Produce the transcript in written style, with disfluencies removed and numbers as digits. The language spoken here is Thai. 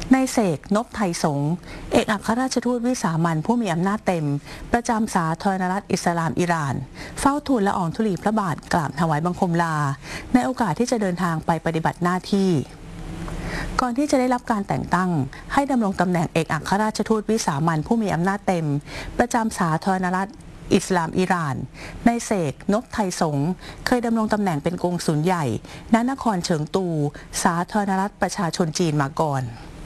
นายเสก นพไทยสงฆ์เอกอัครราชทูตวิสามัญผู้มีอำนาจเต็มประจำสาธารณรัฐอิสลามอิหร่านเฝ้าทูลละอองธุลีพระบาทกราบถวายบังคมลาในโอกาสที่จะเดินทางไปปฏิบัติหน้าที่ก่อนที่จะได้รับการแต่งตั้งให้ดำรงตำแหน่งเอกอัครราชทูตวิสามัญผู้มีอำนาจเต็มประจำสาธารณรัฐอิสลามอิหร่านนายเสก นพไทยสงฆ์เคยดำรงตำแหน่งเป็นกงสุลใหญ่ณนครเฉิงตูสาธารณรัฐประชาชนจีนมาก่อน